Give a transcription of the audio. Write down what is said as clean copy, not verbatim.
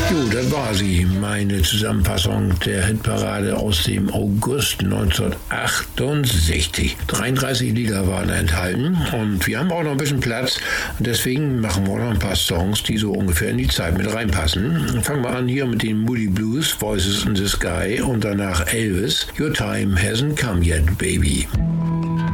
Jo, das war sie, meine Zusammenfassung der Hitparade aus dem August 1968. 33 Lieder waren enthalten und wir haben auch noch ein bisschen Platz und deswegen machen wir noch ein paar Songs, die so ungefähr in die Zeit mit reinpassen. Fangen wir an hier mit den Moody Blues, Voices in the Sky und danach Elvis, Your Time Hasn't Come Yet, Baby.